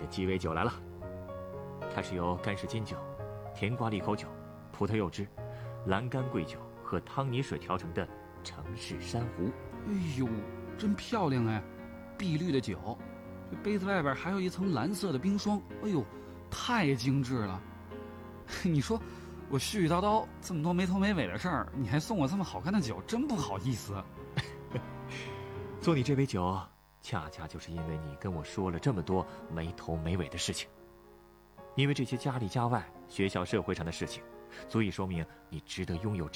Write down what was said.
这鸡尾酒来了，它是由干式金酒、甜瓜利口酒、葡萄柚汁、蓝干桂酒和汤泥水调成的城市珊瑚。 哎呦，真漂亮哎！碧绿的酒，这杯子外边还有一层蓝色的冰霜，哎呦，太精致了。你说我絮絮叨叨这么多没头没尾的事儿，你还送我这么好看的酒，真不好意思。 送你这杯酒，恰恰就是因为你跟我说了这么多没头没尾的事情。因为这些家里家外、学校社会上的事情，足以说明你值得拥有